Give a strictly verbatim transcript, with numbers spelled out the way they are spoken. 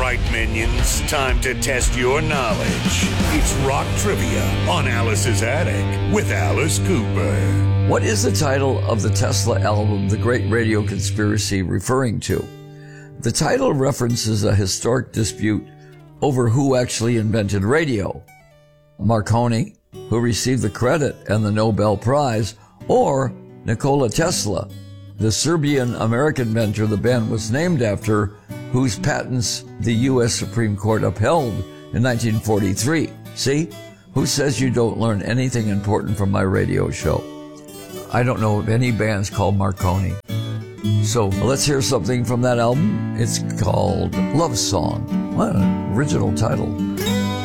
right, minions, time to test your knowledge. It's Rock Trivia on Alice's Attic with Alice Cooper. What is the title of the Tesla album, The Great Radio Conspiracy, referring to? The title references a historic dispute over who actually invented radio. Marconi, who received the credit and the Nobel Prize, or Nikola Tesla, the Serbian-American inventor the band was named after, whose patents the U S Supreme Court upheld in nineteen forty-three. See? Who says you don't learn anything important from my radio show? I don't know of any bands called Marconi. So let's hear something from that album. It's called Love Song. What an original title.